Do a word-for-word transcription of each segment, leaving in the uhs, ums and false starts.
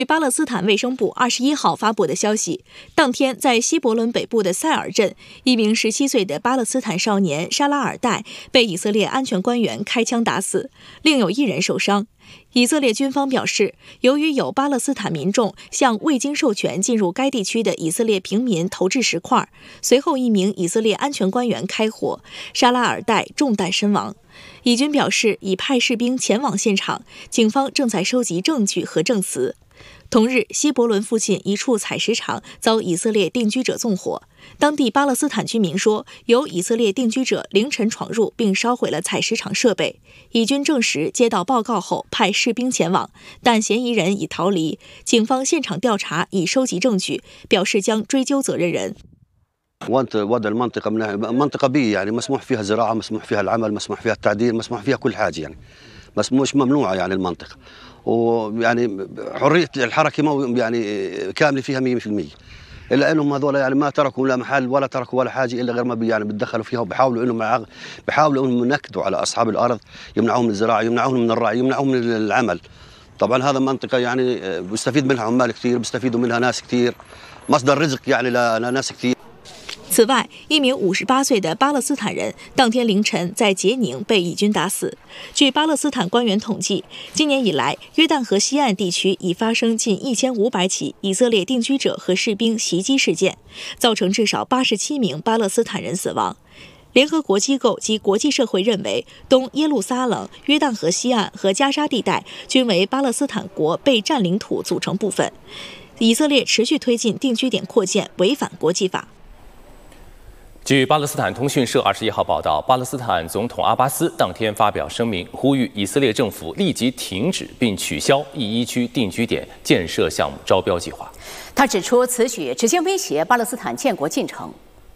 据巴勒斯坦卫生部二十一号发布的消息，当天在西伯伦北部的塞尔镇，一名十七岁的巴勒斯坦少年沙拉尔代被以色列安全官员开枪打死，另有一人受伤。以色列军方表示，由于有巴勒斯坦民众向未经授权进入该地区的以色列平民投掷石块，随后一名以色列安全官员开火，沙拉尔代中弹身亡。以军表示已派士兵前往现场，警方正在收集证据和证词。同日，西伯伦附近一处采石场遭以色列定居者纵火。当地巴勒斯坦居民说，有以色列定居者凌晨闯入并烧毁了采石场设备。以军证实接到报告后派士兵前往，但嫌疑人已逃离。警方现场调查已收集证据，表示将追究责任人。 وضع المنطقة من منطقة بيئة يعني مسموح فيها زراعة مسموح فيها العمل مسموح فيها التعديل مسموح فيها كل حاجة يعني بس مش ممنوعة يعني المنطقة ويعني حرية الحركة يعني كاملة فيها مية بالمية إلا إنهم هذول يعني ما تركوا لا محل ولا تركوا ولا حاجة إلا غير ما يعني بيتدخلوا فيها وبيحاولوا إنهم بيحاولوا إنهم ينكدوا على أصحاب الأرض يمنعوهم من الزراعة يمنعوهم من الرعي يمنعوهم من العمل. طبعا هذا منطقة يعني بيستفيد منها عمال كثير بيستفيدوا منها ناس كثير مصدر رزق يعني لناس كثير。 此外，一名五十八岁的巴勒斯坦人当天凌晨在杰宁被以军打死。据巴勒斯坦官员统计，今年以来，约旦河西岸地区已发生近一千五百起以色列定居者和士兵袭击事件，造成至少八十七名巴勒斯坦人死亡。联合国机构及国际社会认为，东耶路撒冷、约旦河西岸和加沙地带均为巴勒斯坦国被占领土组成部分。以色列持续推进定居点扩建，违反国际法。 据巴勒斯坦通讯社二十一号报道，巴勒斯坦总统阿巴斯当天发表声明，呼吁以色列政府立即停止并取消一一区定居点建设项目招标计划。 他指出，此举直接威胁巴勒斯坦建国进程。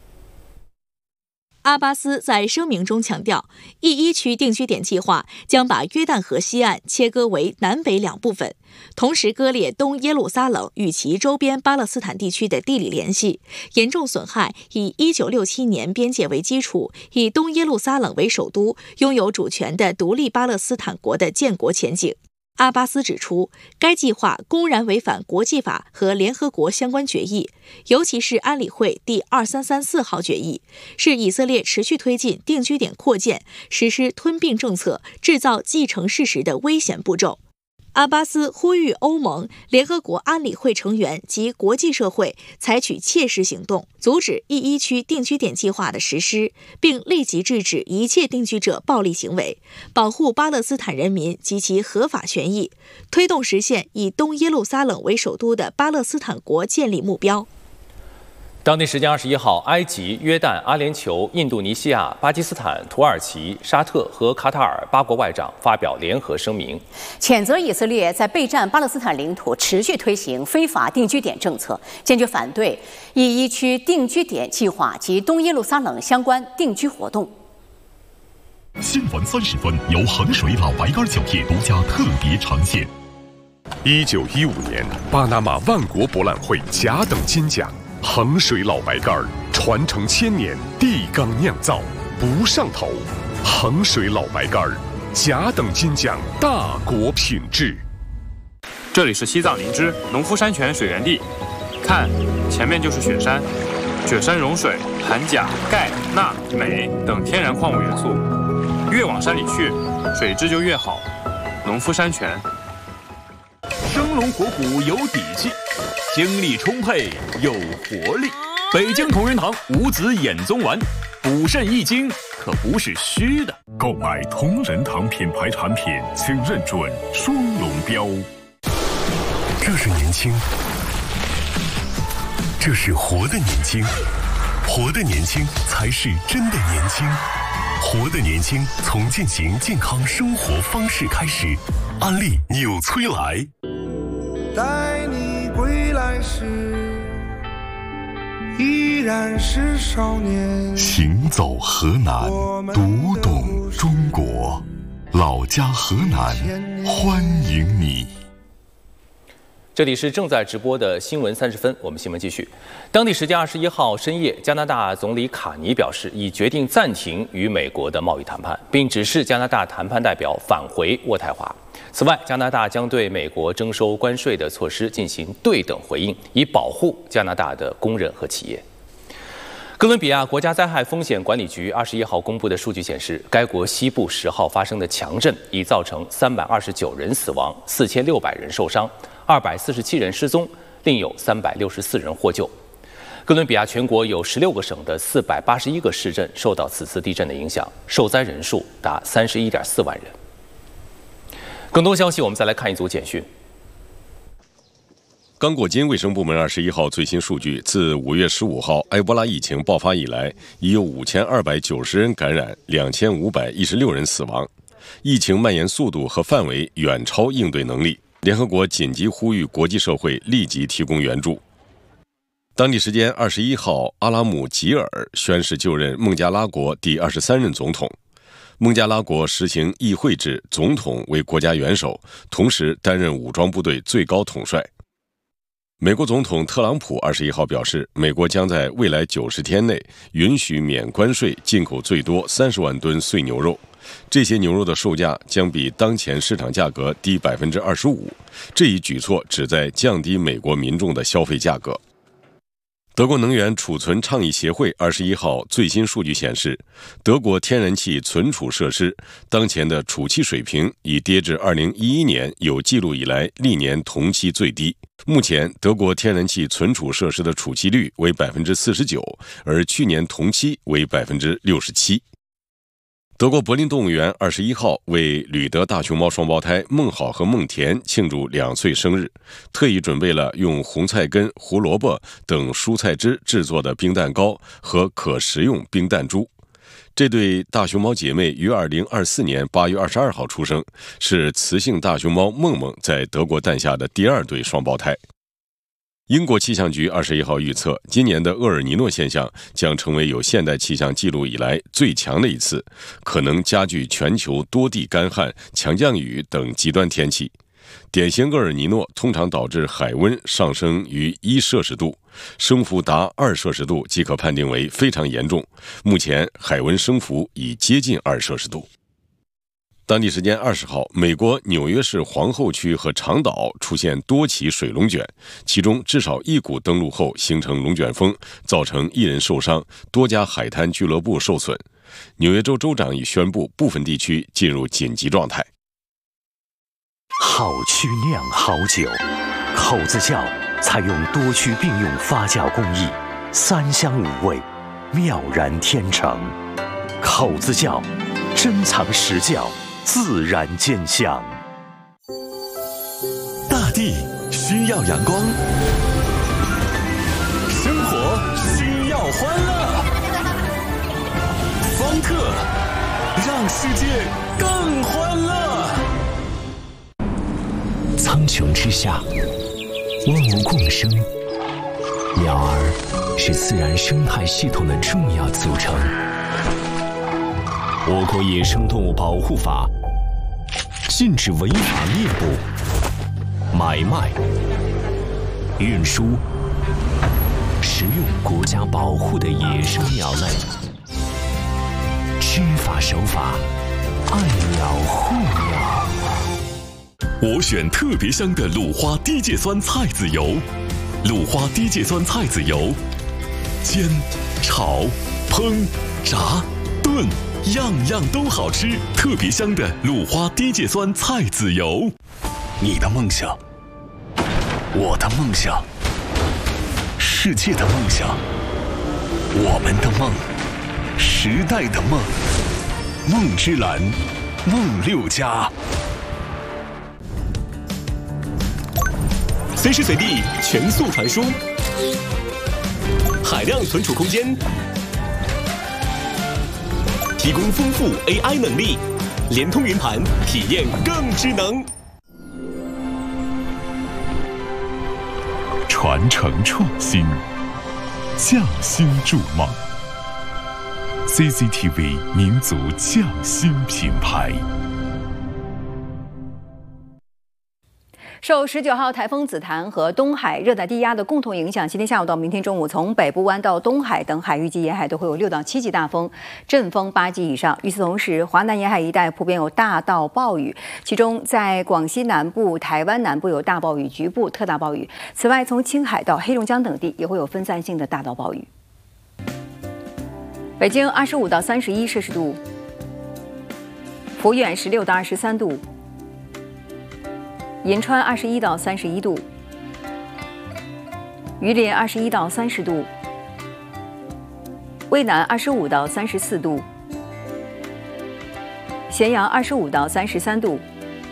阿巴斯在声明中强调，一一区定居点计划将把约旦河西岸切割为南北两部分，同时割裂东耶路撒冷与其周边巴勒斯坦地区的地理联系，严重损害以一九六七年边界为基础，以东耶路撒冷为首都，拥有主权的独立巴勒斯坦国的建国前景。阿巴斯指出，该计划公然违反国际法和联合国相关决议，尤其是安理会第二三三四号决议，是以色列持续推进定居点扩建、实施吞并政策、制造既成事实的危险步骤。阿巴斯呼吁欧盟、联合国安理会成员及国际社会采取切实行动，阻止一一区定居点计划的实施，并立即制止一切定居者暴力行为，保护巴勒斯坦人民及其合法权益，推动实现以东耶路撒冷为首都的巴勒斯坦国建立目标。 当地时间二十一号，埃及、约旦、阿联酋、印度尼西亚、巴基斯坦、土耳其、沙特和卡塔尔八国外长发表联合声明， 谴责以色列在备战巴勒斯坦领土持续推行非法定居点政策，坚决反对一一区定居点计划及东耶路撒冷相关定居活动。 新闻三十分由衡水老白干酒业独家特别呈现。一九一五年，巴拿马万国博览会甲等金奖。衡水老白干传承千年，地缸酿造不上头。衡水老白干甲等金奖，大国品质。 这里是西藏林芝农夫山泉水源地，看，前面就是雪山。雪山融水，含钾、钙、钠、镁等天然矿物元素，越往山里去，水质就越好。农夫山泉， 生龙活虎有底气。精力充沛有活力，北京同仁堂五子衍宗丸，补肾益精可不是虚的。 购买同仁堂品牌产品，请认准双龙标。这是年轻，这是活的年轻，活的年轻才是真的年轻。活的年轻从践行健康生活方式开始。安利纽崔莱。 带你归来时，依然是少年。 行走河南，读懂中国，老家河南，欢迎你。 这里是正在直播的新闻三十分，我们新闻继续。当地时间二十一号深夜，加拿大总理卡尼表示，已决定暂停与美国的贸易谈判，并指示加拿大谈判代表返回渥太华。此外，加拿大将对美国征收关税的措施进行对等回应，以保护加拿大的工人和企业。哥伦比亚国家灾害风险管理局二十一号公布的数据显示，该国西部十号发生的强震已造成三百二十九人死亡、四千六百人受伤、二百四十七人失踪，另有三百六十四人获救。哥伦比亚全国有十六个省的四百八十一个市镇受到此次地震的影响，受灾人数达三十一点四万人。更多消息，我们再来看一组简讯。 刚果金卫生部门二十一号最新数据，自五月十五号埃博拉疫情爆发以来，已有五千二百九十人感染，两千五百一十六人死亡。疫情蔓延速度和范围远超应对能力，联合国紧急呼吁国际社会立即提供援助。当地时间二十一号，阿拉姆吉尔宣誓就任孟加拉国第二十三任总统。孟加拉国实行议会制，总统为国家元首，同时担任武装部队最高统帅。美国总统特朗普二十一号表示，美国将在未来九十天内允许免关税进口最多三十万吨碎牛肉，这些牛肉的售价将比当前市场价格低百分之二十五。这一举措旨在降低美国民众的消费价格。德国能源储存倡议协会二十一号最新数据显示，德国天然气存储设施当前的储气水平已跌至二零一一年有记录以来历年同期最低。目前，德国天然气存储设施的储气率为百分之四十九，而去年同期为百分之六十七。德国柏林动物园二十一号为旅德大熊猫双胞胎孟好和孟田庆祝两岁生日，特意准备了用红菜根、胡萝卜等蔬菜汁制作的冰蛋糕和可食用冰弹珠。这对大熊猫姐妹于二零二四年八月二十二号出生，是雌性大熊猫梦梦在德国诞下的第二对双胞胎。英国气象局二十一号预测，今年的厄尔尼诺现象将成为有现代气象记录以来最强的一次，可能加剧全球多地干旱、强降雨等极端天气。典型厄尔尼诺通常导致海温上升于一摄氏度，升幅达二摄氏度即可判定为非常严重。目前海温升幅已接近二摄氏度。当地时间二十号，美国纽约市皇后区和长岛出现多起水龙卷，其中至少一股登陆后形成龙卷风，造成一人受伤，多家海滩俱乐部受损。纽约州州长已宣布部分地区进入紧急状态。 好曲酿好酒，口子窖采用多区并用发酵工艺，三香五味，妙然天成。口子窖珍藏实窖，自然见香。 大地需要阳光，生活需要欢乐。方特让世界更欢乐。 苍穹之下，万物共生，鸟儿是自然生态系统的重要组成。我国野生动物保护法禁止违法猎捕、买卖、运输、食用国家保护的野生鸟类。知法守法，爱鸟护鸟。 我选特别香的鲁花低芥酸菜籽油，鲁花低芥酸菜籽油，煎、炒、烹、炸、炖。样样都好吃，特别香的鲁花低芥酸菜籽油。 你的梦想，我的梦想，世界的梦想，我们的梦，时代的梦，梦之蓝，梦六家。 随时随地全速传输，海量存储空间。提供丰富 A I 能力，联通云盘，体验更智能。 传承创新，匠心筑梦。C C T V 民族匠心品牌。 受十九号台风紫檀和东海热带低压的共同影响，今天下午到明天中午，从北部湾到东海等海域及沿海都会有六到七级大风，阵风八级以上。与此同时，华南沿海一带普遍有大到暴雨，其中在广西南部、台湾南部有大暴雨，局部特大暴雨。此外，从青海到黑龙江等地也会有分散性的大到暴雨。北京二十五到三十一摄氏度，抚远十六到二十三度。银川二十一到三十一度，榆林二十一到三十度，渭南二十五到三十四度，咸阳二十五到三十三度，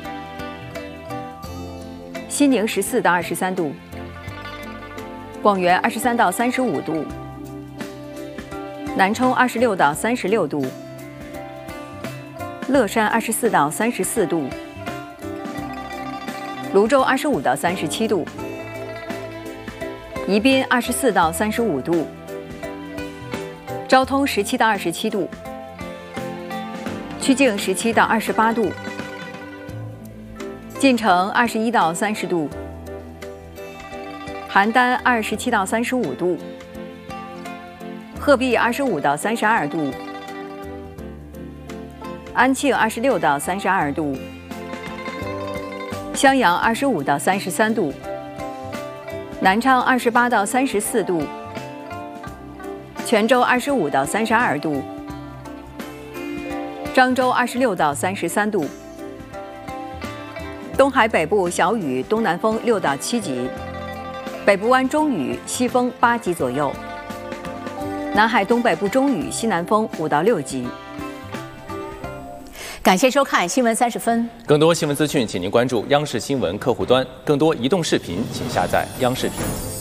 西宁十四到二十三度，广元二十三到三十五度，南充二十六到三十六度，乐山二十四到三十四度。泸州二十五到三十七度，宜宾二十四到三十五度，昭通十七到二十七度，曲靖十七到二十八度，晋城二十一到三十度，邯郸二十七到三十五度，鹤壁二十五到三十二度，安庆二十六到三十二度。襄阳二十五到三十三度，南昌二十八到三十四度，泉州二十五到三十二度，漳州二十六到三十三度。东海北部小雨，东南风六到七级，北部湾中雨，西风八级左右。南海东北部中雨，西南风五到六级。感谢收看新闻三十分。 更多新闻资讯，请您关注央视新闻客户端。更多移动视频，请下载央视频。